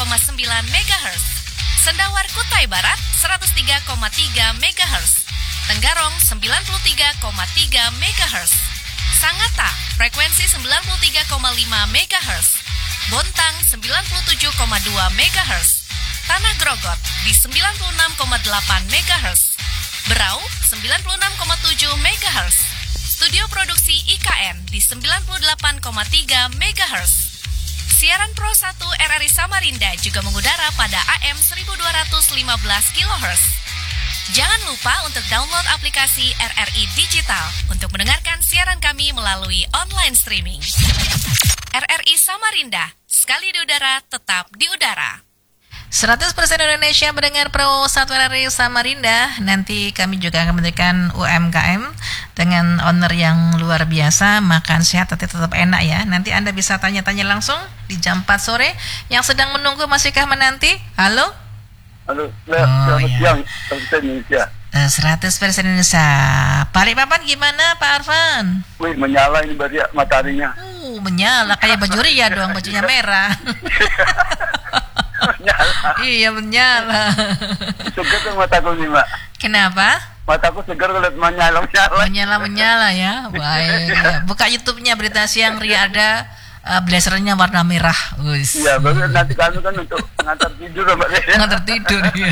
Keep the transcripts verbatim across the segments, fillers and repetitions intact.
koma sembilan megahertz. Sendawar Kutai Barat seratus tiga koma tiga megahertz. Tenggarong sembilan puluh tiga koma tiga megahertz. Sangatta frekuensi sembilan puluh tiga koma lima megahertz. Bontang sembilan puluh tujuh koma dua megahertz. Tanah Grogot di sembilan puluh enam koma delapan megahertz. Berau sembilan puluh enam koma tujuh megahertz. Studio produksi I K N di sembilan puluh delapan koma tiga megahertz. Siaran Pro satu R R I Samarinda juga mengudara pada A M seribu dua ratus lima belas kilohertz. Jangan lupa untuk download aplikasi R R I Digital untuk mendengarkan siaran kami melalui online streaming. R R I Samarinda, sekali di udara, tetap di udara. seratus persen Indonesia mendengar Pro satu R R I Samarinda. Nanti kami juga akan memberikan U M K M dengan owner yang luar biasa. Makan sehat tapi tetap enak ya. Nanti Anda bisa tanya-tanya langsung di jam empat sore. Yang sedang menunggu masihkah menanti? Halo? Halo, selamat oh, siang, ya. Indonesia. seratus persen Indonesia. Balikpapan gimana Pak Arfan? Wih, menyala ini berarti mataharinya. Uh, menyala kayak baju Ria dong, bajunya merah. Menyala. Iya, menyala. Segar tuh mataku nih, Mbak. Kenapa? Mataku segar kalau menyala-menyala. Menyala-menyala ya. Baik. Ya. Buka YouTube-nya Berita Siang Ria ada uh, blazernya warna merah. Uish. Iya, baru nanti kami kan untuk ngantar tidur, Mbak. Ngantar tidur. Ya.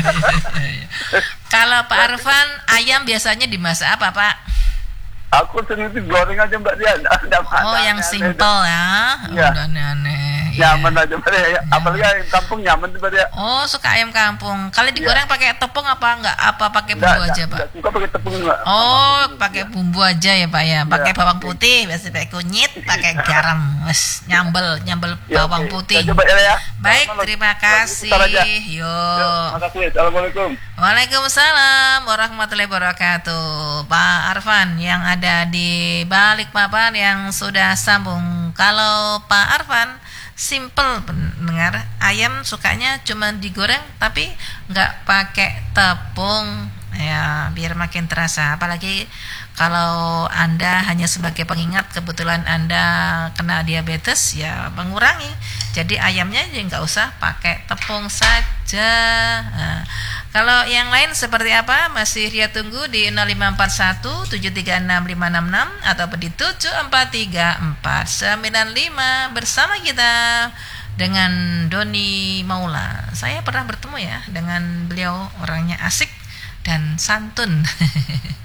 Kalau Pak Arfan, ayam biasanya dimasak apa, Pak? Aku sering itu goreng aja, Mbak. Dia ada Oh, yang simple ya. Iya. Udah aneh-aneh. Nyaman ya. aja, Mbak. Ya. Apalagi ayam kampung nyaman tuh, Mbak. Ya. Oh, suka ayam kampung. Kalau digoreng Iya. pakai tepung apa enggak? Apa pakai bumbu Nggak, aja, nggak, Pak? nggak suka pakai tepung, Mbak. Oh, pakai bumbu aja ya, Pak ya. Pakai Iya. bawang putih, biasa pakai kunyit, pakai garam. Wes, nyambel, nyambel Ya, bawang oke. putih. Saya coba ya, ya. Baik, Selamat terima malam. kasih. Sebentar aja. Yo. Ya, makasih. Assalamualaikum. Waalaikumsalam warahmatullahi wabarakatuh. Pak Arfan yang ada di Balikpapan yang sudah sambung. Kalau Pak Arfan simple pendengar, ayam sukanya cuma digoreng tapi nggak pakai tepung ya, biar makin terasa. Apalagi kalau Anda hanya sebagai pengingat, kebetulan Anda kena diabetes, ya mengurangi. Jadi ayamnya ya nggak usah pakai tepung saja. Nah, kalau yang lain seperti apa? Masih Ria tunggu di nol lima empat satu tujuh tiga enam lima enam enam atau di tujuh empat tiga empat sembilan lima bersama kita dengan Doni Maula. Saya pernah bertemu ya dengan beliau, orangnya asik dan santun.